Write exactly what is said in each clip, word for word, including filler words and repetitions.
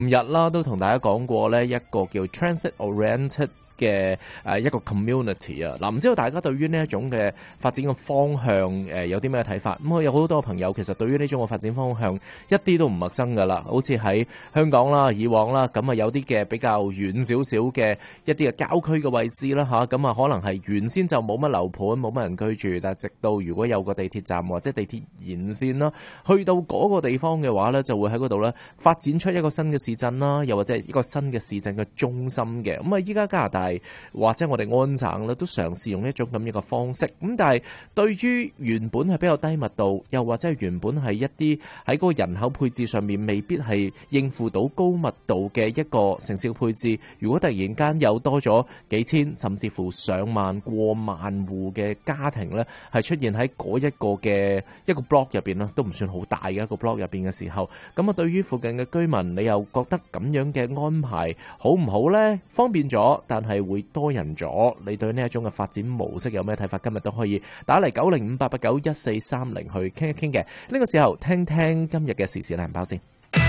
琴日啦都同大家講過呢一個叫 transit oriented嘅誒一個 community 啊，嗱唔知道大家對於呢一種嘅發展嘅方向誒有啲咩睇法？咁我有好多朋友其實對於呢種嘅發展方向一啲都唔陌生噶啦，好似喺香港啦、以往啦，咁啊有啲嘅比較遠少少嘅一啲嘅郊區嘅位置啦嚇，咁啊可能係原先就冇乜樓盤、冇乜人居住，但係直到如果有個地鐵站或者地鐵沿線啦，去到嗰個地方嘅話咧，就會喺嗰度咧發展出一個新嘅市鎮啦，又或者係一個新嘅市鎮嘅中心嘅。咁啊依家加拿大或者我哋安省咧都嘗試用一種咁樣嘅方式，咁但係對於原本係比較低密度，又或者係原本係一啲喺嗰個人口配置上面未必係應付到高密度嘅一個城市配置，如果突然間有多咗幾千甚至乎上萬過萬戶嘅家庭咧，係出現喺嗰一個嘅一個 block 入邊啦，都唔算好大嘅一個 block 入邊嘅時候，咁啊對於附近嘅居民，你又覺得咁樣嘅安排好唔好呢？方便咗，但係會多人咗，你對呢一種嘅發展模式有咩睇法？今日都可以打嚟九零五八八九一四三零去傾一傾嘅。呢個時候聽聽今日嘅時事懶人包先。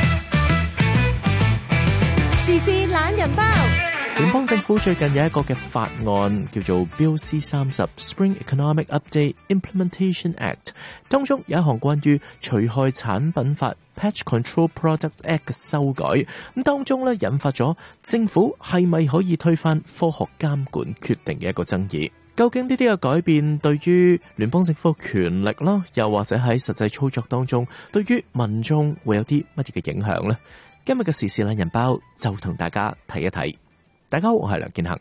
時事懶人包。 聯邦政府最近有一個嘅法案叫做 Bill C 三十 Spring Economic Update Implementation Act， 當中有一項關於除害產品法 Pest Control Products Act 嘅修改，咁當中咧引發咗政府係咪可以推翻科學監管決定嘅一個爭議。究竟呢啲嘅改變對於聯邦政府嘅權力啦，又或者喺實際操作當中，對於民眾會有啲乜嘢嘅影響呢？今日嘅時事懶人包就同大家睇一睇。大家好，我係梁建恒。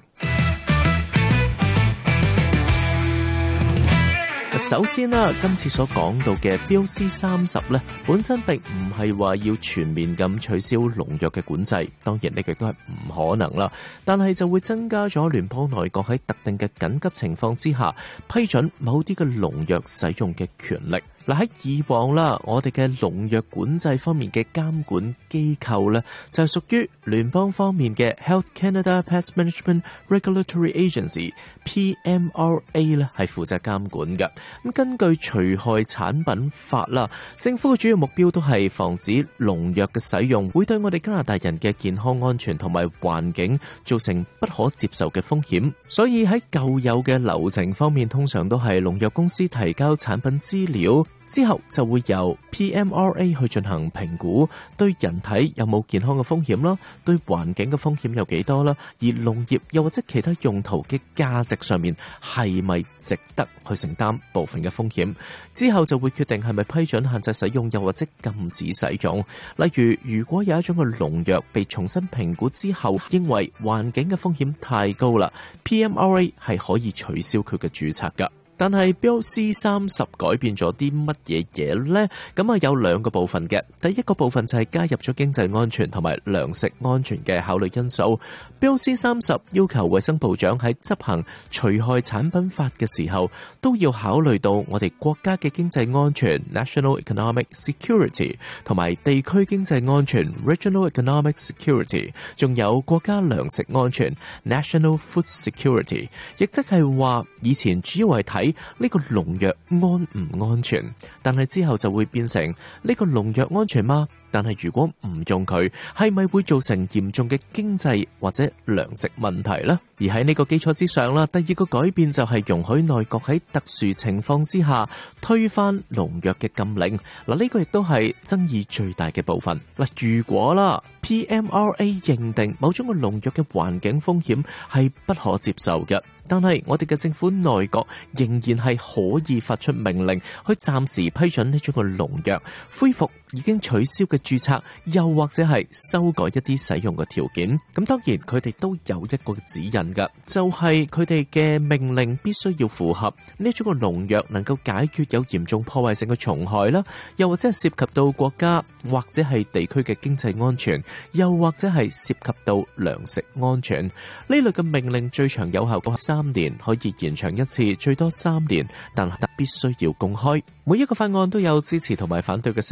首先啦，今次所講到嘅 Bill C 三十咧，本身並唔係話要全面咁取消農藥嘅管制，當然呢個亦都係唔可能啦。但係就會增加咗聯邦內閣喺特定嘅緊急情況之下，批准某啲嘅農藥使用嘅權力。嗱，喺以往啦，我哋嘅農藥管制方面嘅監管機構咧，就係屬於聯邦方面嘅 Health Canada Pest Management Regulatory Agency P M R A 咧，係負責監管嘅。咁根據除害產品法啦，政府嘅主要目標都係防止農藥嘅使用會對我哋加拿大人嘅健康安全同埋環境造成不可接受嘅風險。所以喺舊有嘅流程方面，通常都係農藥公司提交產品資料之後，就會由 P M R A 去進行評估，對人體有冇健康嘅風險啦，對環境嘅風險有幾多啦，而農業又或者其他用途嘅價值上面係咪值得去承擔部分嘅風險，之後就會決定係咪批准限制使用，又或者禁止使用。例如，如果有一種嘅農藥被重新評估之後，認為環境嘅風險太高啦， P M R A 係可以取消佢嘅註冊㗎。但係 Bill C 三十改變咗啲乜嘢嘢呢？咁啊有兩個部分嘅。第一個部分就係加入咗經濟安全同埋糧食安全嘅考慮因素。Bill C 三十要求衛生部長喺執行除害產品法嘅時候，都要考慮到我哋國家嘅經濟安全 National Economic Security 同埋地區經濟安全 Regional Economic Security， 仲有國家糧食安全 National Food Security。亦即係話以前主要係睇呢個農藥安唔安全，但係之後就會變成呢個農藥安全嗎？但係如果唔用佢，係咪會造成嚴重嘅經濟或者糧食問題呢？而喺呢個基礎之上啦，第二個改變就係容許內閣喺特殊情況之下推翻農藥嘅禁令。嗱，呢個亦都係爭議最大嘅部分。嗱，如果啦 P M R A 認定某種嘅農藥嘅環境風險係不可接受嘅，但係我哋嘅政府內閣仍然係可以發出命令去暫時批准呢種嘅農藥，恢復已經取消嘅註冊，又或者係修改一啲使用嘅條件。咁當然佢哋都有一個指引㗎，就係佢哋嘅命令必須要符合呢種嘅農藥能夠解決有嚴重破壞性嘅蟲害啦，又或者係涉及到國家或者係地區嘅經濟安全，又或者係涉及到糧食安全。呢類嘅命令最長有效嗰三年，可以延長一次，最多三年，但係必須要公開。每一個法案都有支持同埋反對嘅聲音㗎啦。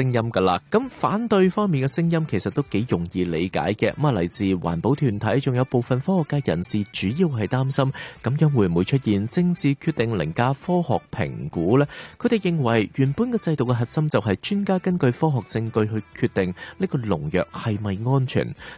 啦。咁反對方面嘅聲音其實都幾容易理解嘅。咁啊，嚟自環保團體，仲有部分科學界人士，主要係擔心咁樣會唔會出現政治決定凌駕科學評估呢？佢哋認為原本嘅制度嘅核心就係專家根據科學證據去決定呢個農藥係咪安全。